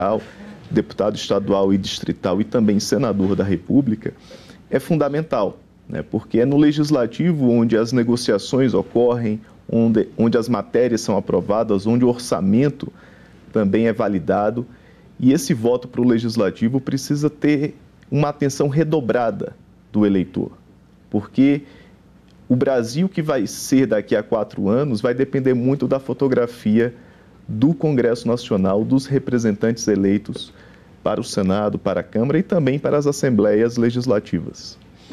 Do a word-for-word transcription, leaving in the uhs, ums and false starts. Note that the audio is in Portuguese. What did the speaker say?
deputado estadual e distrital e também senador da República, é fundamental, né? Porque é no legislativo onde as negociações ocorrem, onde, onde as matérias são aprovadas, onde o orçamento também é validado, e esse voto para o legislativo precisa ter uma atenção redobrada do eleitor, porque o Brasil que vai ser daqui a quatro anos vai depender muito da fotografia do Congresso Nacional, dos representantes eleitos para o Senado, para a Câmara e também para as Assembleias Legislativas.